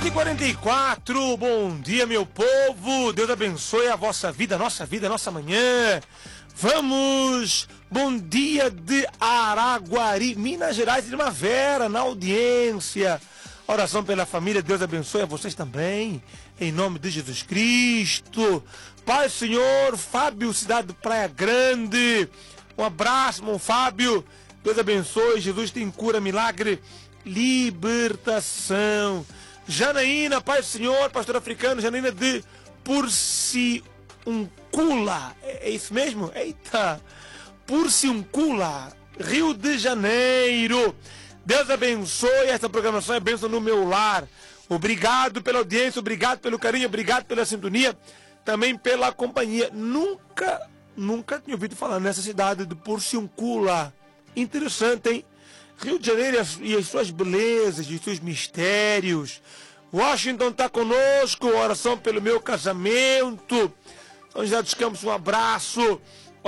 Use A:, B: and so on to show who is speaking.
A: 7h44, bom dia, meu povo. Deus abençoe a vossa vida, a nossa manhã. Vamos, bom dia de Araguari, Minas Gerais, de Primavera, na audiência. Oração pela família, Deus abençoe a vocês também, em nome de Jesus Cristo. Pai, Senhor, Fábio, cidade de Praia Grande. Um abraço, irmão Fábio. Deus abençoe, Jesus tem cura, milagre, libertação. Janaína, Pai do Senhor, pastor africano, Janaína de Porciúncula. É isso mesmo? Eita! Porciúncula, Rio de Janeiro. Deus abençoe, essa programação é bênção no meu lar. Obrigado pela audiência, obrigado pelo carinho, obrigado pela sintonia, também pela companhia. Nunca tinha ouvido falar nessa cidade de Porciúncula. Interessante, hein? Rio de Janeiro e as suas belezas, os seus mistérios. Washington está conosco, oração pelo meu casamento. São José dos Campos, um abraço.